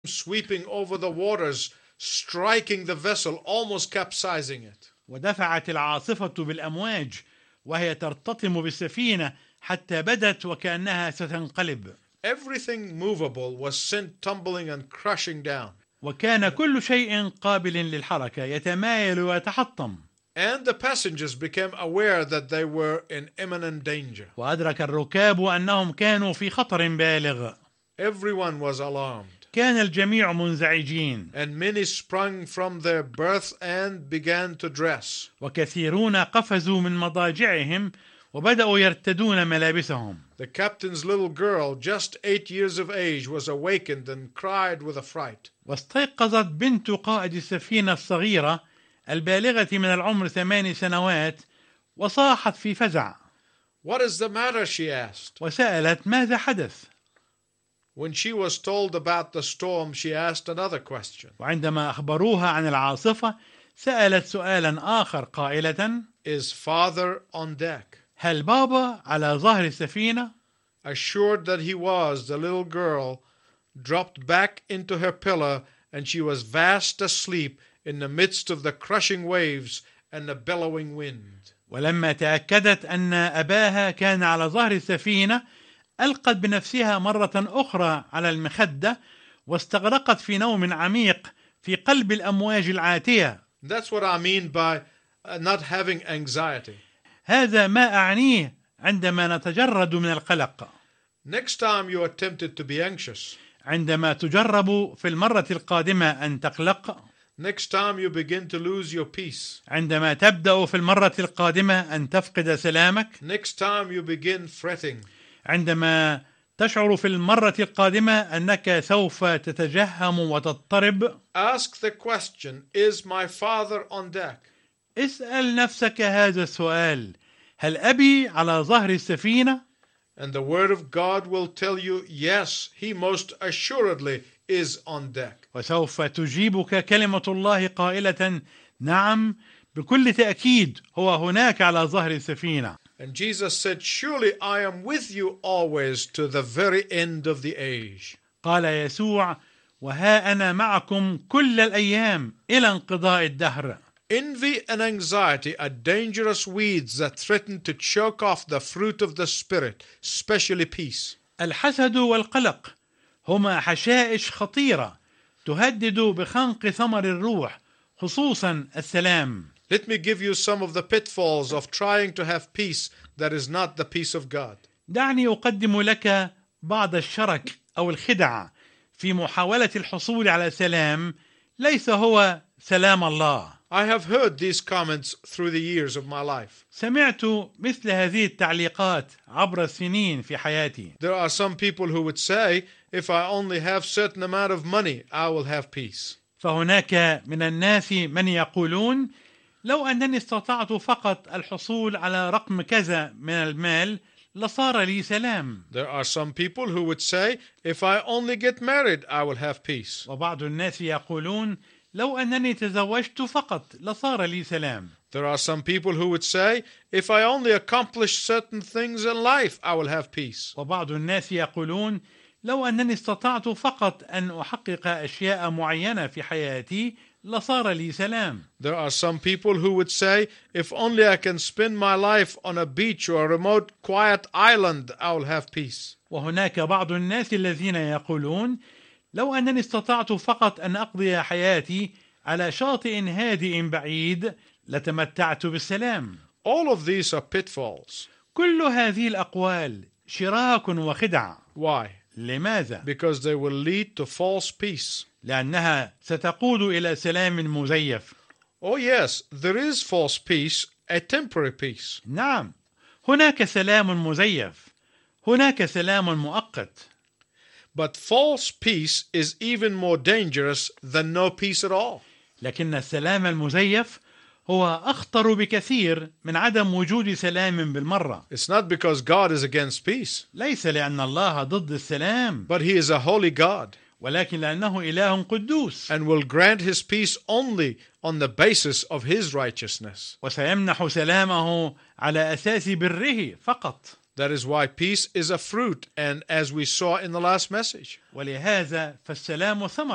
sweeping over the waters, striking the vessel, almost capsizing it. ودفعت العاصفة بالأمواج وهي ترتطم بالسفينة حتى بدت وكأنها ستنقلب. Everything movable was sent tumbling and crushing down. وكان كل شيء قابل للحركة يتمايل ويتحطم. And the passengers became aware that they were in imminent danger. وأدرك الركاب أنهم كانوا في خطر بالغ. Everyone was alarmed. كان الجميع منزعجين. And many sprung from their berths and began to dress. وكثيرون قفزوا من مضاجعهم وبدأوا يرتدون ملابسهم. The captain's little girl, just 8 years of age, was awakened and cried with affright. واستيقظت بنت قائد السفينة الصغيرة البالغة من العمر 8 سنوات وصاحت في فزع. What is the matter? She asked. وسألت ماذا حدث؟ When she was told about the storm, she asked another question. وعندما أخبروها عن العاصفة سألت سؤالا آخر قائلة: Is father on deck? هل بابا على ظهر السفينة؟ Assured that he was, the little girl dropped back into her pillow and she was fast asleep in the midst of the crushing waves and the bellowing wind. ولما تأكدت أن أباها كان على ظهر السفينة ألقت بنفسها مرة أخرى على المخدة واستغرقت في نوم عميق في قلب الأمواج العاتية. That's what I mean by not having anxiety. هذا ما أعنيه عندما نتجرد من القلق. Next time you are tempted to be anxious. عندما تجرب في المرة القادمة أن تقلق. Next time you begin to lose your peace. عندما تبدأ في المرة القادمة أن تفقد سلامك. Next time you begin fretting. عندما تشعر في المرة القادمة أنك سوف تتجهم وتضطرب. Ask the question, is my father on deck? اسأل نفسك هذا السؤال: هل أبي على ظهر السفينة؟ And the word of God will tell you, yes, he most assuredly is on deck. وسوف تجيبك كلمة الله قائلة: نعم، بكل تأكيد هو هناك على ظهر السفينة. And Jesus said, surely I am with you always to the very end of the age. قال يسوع: وها أنا معكم كل الأيام إلى انقضاء الدهر. Envy and anxiety are dangerous weeds that threaten to choke off the fruit of the Spirit, especially peace. الحسد والقلق هما حشائش خطيرة تهدد بخنق ثمر الروح، خصوصا السلام. Let me give you some of the pitfalls of trying to have peace that is not the peace of God. دعني أقدم لك بعض الشرك أو الخدع في محاولة الحصول على سلام ليس هو سلام الله. I have heard these comments through the years of my life. سمعت مثل هذه التعليقات عبر السنين في حياتي. There are some people who would say, if I only have certain amount of money, I will have peace. فهناك من الناس من يقولون: لو أنني استطعت فقط الحصول على رقم كذا من المال لصار لي سلام. There are some people who would say, if I only get married, I will have peace. وبعض الناس يقولون: لو أنني تزوجت فقط لصار لي سلام. There are some people who would say, if I only accomplish certain things in life, I will have peace. وبعض الناس يقولون: لو أنني استطعت فقط أن أحقق أشياء معينة في حياتي لصار لي سلام. There are some people who would say, if only I can spend my life on a beach or a remote quiet island, I will have peace. وهناك بعض الناس الذين يقولون: لو أنني استطعت فقط أن أقضي حياتي على شاطئ هادئ بعيد لتمتعت بالسلام. All of these are pitfalls. كل هذه الأقوال شراك وخدع. Why? لماذا؟ Because they will lead to false peace. لأنها ستقود إلى سلام مزيف. Oh yes, there is false peace, a temporary peace. نعم، هناك سلام مزيف، هناك سلام مؤقت. But false peace is even more dangerous than no peace at all. لكن السلام المزيف هو أخطر بكثير من عدم وجود سلام بالمرة. It's not because God is against peace, ليس لأن الله ضد السلام، but He is a holy God ولكن لأنه إله قدوس، and will grant His peace only on the basis of His righteousness. وسيمنح سلامه على أساس بره فقط. That is why peace is a fruit, and as we saw in the last message, ولهذا فالسلام ثمرة.